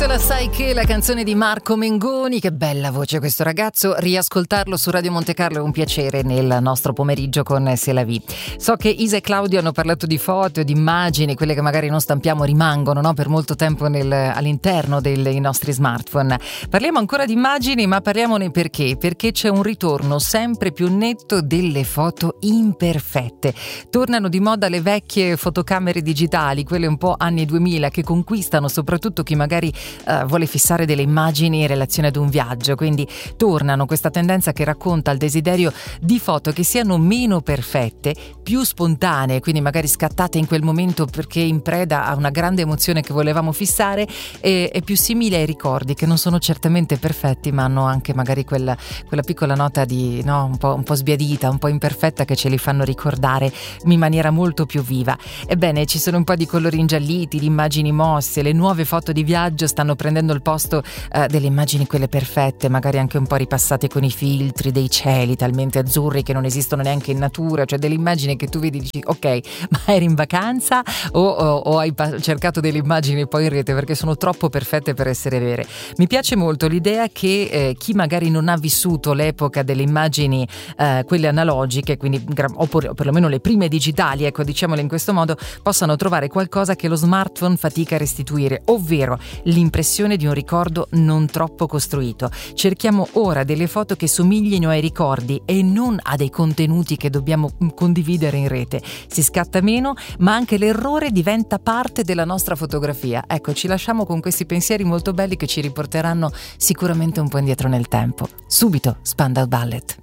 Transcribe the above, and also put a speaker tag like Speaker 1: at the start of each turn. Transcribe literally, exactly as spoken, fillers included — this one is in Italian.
Speaker 1: te la sai che la canzone di Marco Mengoni, che bella voce questo ragazzo, riascoltarlo su Radio Monte Carlo è un piacere nel nostro pomeriggio con C'est la vie. So che Isa e Claudio hanno parlato di foto, di immagini, quelle che magari non stampiamo rimangono, no, per molto tempo nel, all'interno dei nostri smartphone. Parliamo ancora di immagini, ma parliamone perché? Perché c'è un ritorno sempre più netto delle foto imperfette. Tornano di moda le vecchie fotocamere digitali, quelle un po' anni duemila, che conquistano soprattutto chi magari uh, vuole fissare delle immagini in relazione ad un viaggio. Quindi tornano questa tendenza che racconta il desiderio di foto che siano meno perfette, più spontanee, quindi magari scattate in quel momento perché in preda a una grande emozione che volevamo fissare, e, e più simili ai ricordi, che non sono certamente perfetti ma hanno anche magari quella, quella piccola nota di no, un po', un po' sbiadita, un po' imperfetta, che ce li fanno ricordare in maniera molto più viva. Ebbene, ci sono un po' di colori ingialliti, di immagini mosse, le nuove foto di viaggio stanno prendendo il posto eh, delle immagini quelle perfette, magari anche un po' ripassate con i filtri dei cieli talmente azzurri che non esistono neanche in natura, cioè delle immagini che tu vedi e dici ok, ma eri in vacanza o, o, o hai pa- cercato delle immagini poi in rete, perché sono troppo perfette per essere vere. Mi piace molto l'idea che eh, chi magari non ha vissuto l'epoca delle immagini eh, quelle analogiche, quindi oppure o perlomeno le prime digitali, ecco, diciamole in questo modo, possano trovare qualcosa che lo smartphone fatica a restituire, ovvero l'impressione di un ricordo non troppo costruito. Cerchiamo ora delle foto che somiglino ai ricordi e non a dei contenuti che dobbiamo condividere in rete. Si scatta meno, ma anche l'errore diventa parte della nostra fotografia. Ecco, ci lasciamo con questi pensieri molto belli che ci riporteranno sicuramente un po' indietro nel tempo. Subito Spandau Ballet.